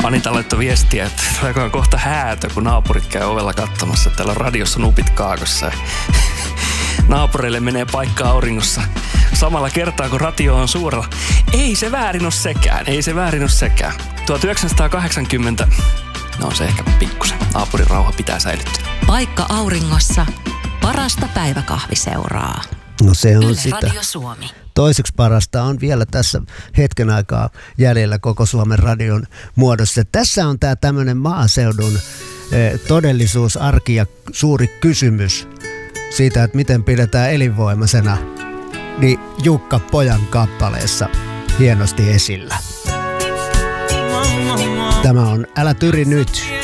Anita laittoi viestiä, että tuleekohan kohta häätö, kun naapurit käy ovella katsomassa. Täällä on radiossa nupit kaakossa. Naapureille menee paikka auringossa samalla kertaa, kun radio on suurella. Ei se väärin ole sekään. 1980, no on se ehkä pikkusen. Naapurin rauha pitää säilyttää. Paikka auringossa, parasta päiväkahviseuraa. No se on Yle sitä. Radio Suomi. Toiseksi parasta on vielä tässä hetken aikaa jäljellä koko Suomen radion muodossa. Tässä on tämä tämmöinen maaseudun todellisuus, arki ja suuri kysymys siitä, että miten pidetään elinvoimaisena, niin Jukka Pojan kappaleessa hienosti esillä. Tämä on Älä tyri nyt.